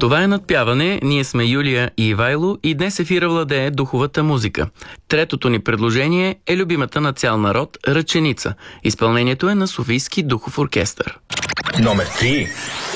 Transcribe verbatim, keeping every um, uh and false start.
Това е Надпяване, ние сме Юлия и Ивайло и днес ефира владее духовата музика. Третото ни предложение е любимата на цял народ Ръченица. Изпълнението е на Софийски духов оркестър. Номер три.